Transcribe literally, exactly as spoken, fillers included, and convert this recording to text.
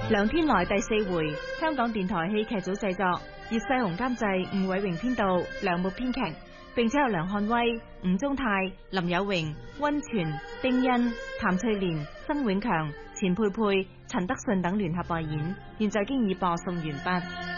梁天來第四回，香港電台戲劇組製作，葉世雄監製，吳偉榮編導，梁木編劇，並且有梁漢威、吳宗泰、林有榮、溫泉、丁欣、譚翠蓮、曾永強、錢佩佩、陳德順等聯合代演，現在經已播送完畢。